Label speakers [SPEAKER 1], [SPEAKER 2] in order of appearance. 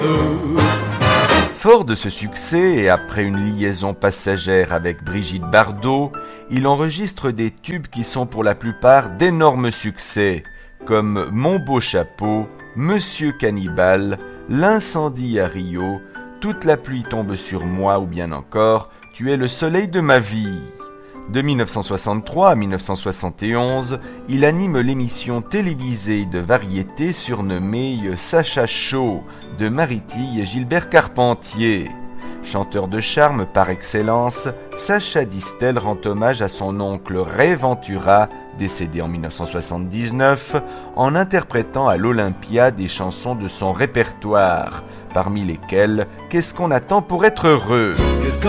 [SPEAKER 1] Fort de ce succès et après une liaison passagère avec Brigitte Bardot, il enregistre des tubes qui sont pour la plupart d'énormes succès, comme Mon beau chapeau, Monsieur Cannibal, L'incendie à Rio, Toute la pluie tombe sur moi ou bien encore Tu es le soleil de ma vie. De 1963 à 1971, il anime l'émission télévisée de variété surnommée Sacha Show de Marie-Tille et Gilbert Carpentier. Chanteur de charme par excellence, Sacha Distel rend hommage à son oncle Ray Ventura, décédé en 1979, en interprétant à l'Olympia des chansons de son répertoire, parmi lesquelles « Qu'est-ce qu'on attend pour être heureux ?»